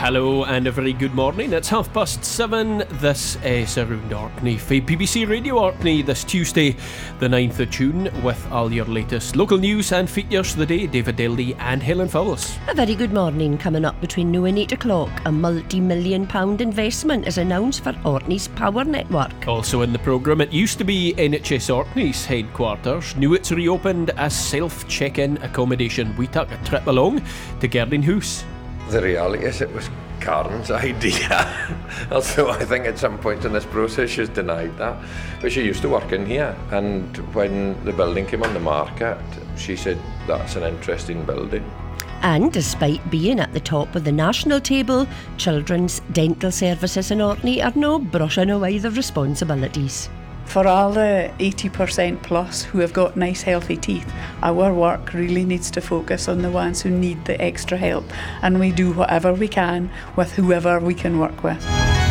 Hello and a very good morning. It's 7:30. This is Around Orkney for BBC Radio Orkney this Tuesday, the 9th of June, with all your latest local news and features of the day. David Daly and Helen Fowles. A very good morning. Coming up between now and 8 o'clock, a multi-million pound investment is announced for Orkney's power network. Also in the programme, it used to be NHS Orkney's headquarters. Now it's reopened as self-check-in accommodation. We took a trip along to Gerdinghouse. The reality is it was Karen's idea. Although I think at some point in this process she's denied that. But she used to work in here, and when the building came on the market, she said that's an interesting building. And despite being at the top of the national table, children's dental services in Orkney are now brushing away their responsibilities. For all the 80% plus who have got nice healthy teeth, our work really needs to focus on the ones who need the extra help, and we do whatever we can with whoever we can work with.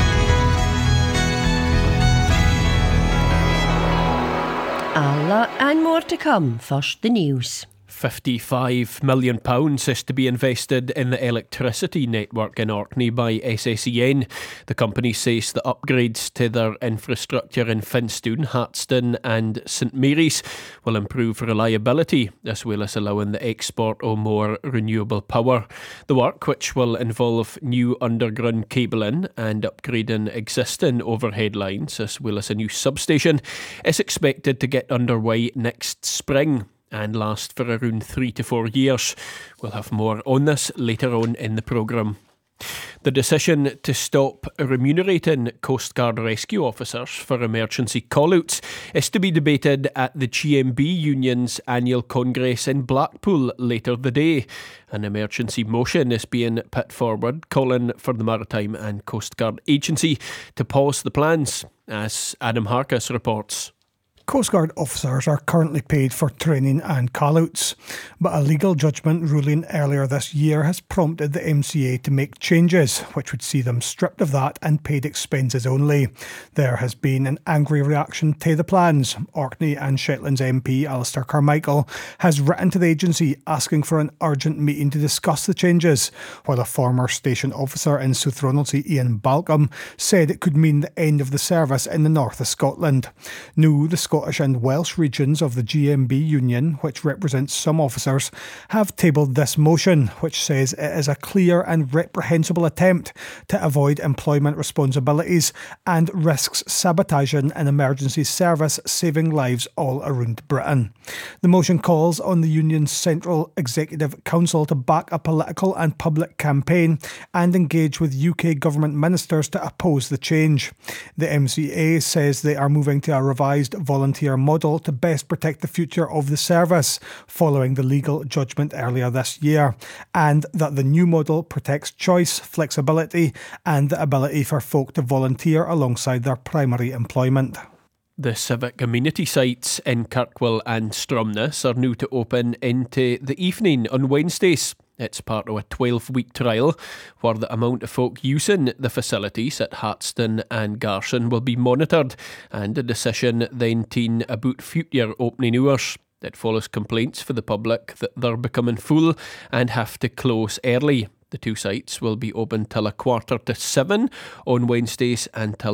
Allah and more to come. First, the news. £55 million is to be invested in the electricity network in Orkney by SSEN. The company says the upgrades to their infrastructure in Finstone, Hartston and St Mary's will improve reliability as well as allowing the export of more renewable power. The work, which will involve new underground cabling and upgrading existing overhead lines as well as a new substation, is expected to get underway next spring and last for around 3 to 4 years. We'll have more on this later on in the programme. The decision to stop remunerating Coast Guard rescue officers for emergency call-outs is to be debated at the GMB Union's annual congress in Blackpool later the day. An emergency motion is being put forward calling for the Maritime and Coast Guard Agency to pause the plans, as Adam Harkis reports. Coast Guard officers are currently paid for training and call-outs, but a legal judgment ruling earlier this year has prompted the MCA to make changes, which would see them stripped of that and paid expenses only. There has been an angry reaction to the plans. Orkney and Shetland's MP Alistair Carmichael has written to the agency asking for an urgent meeting to discuss the changes, while a former station officer in South Ronaldsay, Ian Balcom, said it could mean the end of the service in the north of Scotland. Now, the Scottish and Welsh regions of the GMB Union, which represents some officers, have tabled this motion, which says it is a clear and reprehensible attempt to avoid employment responsibilities and risks sabotaging an emergency service saving lives all around Britain. The motion calls on the Union's Central Executive Council to back a political and public campaign and engage with UK government ministers to oppose the change. The MCA says they are moving to a revised volunteer model to best protect the future of the service following the legal judgment earlier this year, and that the new model protects choice, flexibility and the ability for folk to volunteer alongside their primary employment. The civic amenity sites in Kirkwall and Stromness are new to open into the evening on Wednesdays. It's part of a 12-week trial where the amount of folk using the facilities at Hartston and Garson will be monitored, and a decision then taken about future opening hours. It follows complaints for the public that they're becoming full and have to close early. The two sites will be open till 6:45 on Wednesdays and till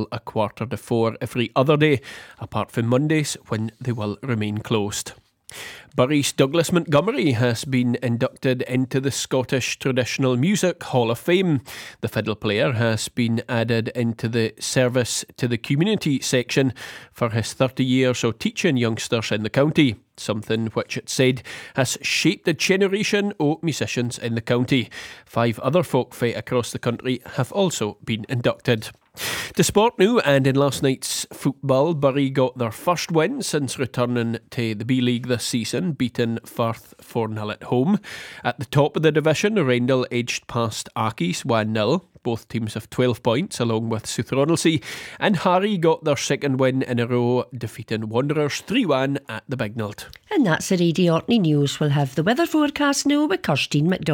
3:45 every other day, apart from Mondays when they will remain closed. Bury's Douglas Montgomery has been inducted into the Scottish Traditional Music Hall of Fame. The fiddle player has been added into the Service to the Community section for his 30 years of teaching youngsters in the county, something which it said has shaped a generation of musicians in the county. 5 other folk fae across the country have also been inducted. To sport now, and in last night's football, Bury got their first win since returning to the B-League this season, beating Firth 4-0 at home. At the top of the division, Arundel edged past Accies 1-0. Both teams have 12 points, along with South Ronaldsay, and Harry got their second win in a row, defeating Wanderers 3-1 at the Bignald. And that's the Radio Orkney News. We'll have the weather forecast now with Kirsteen McDonald.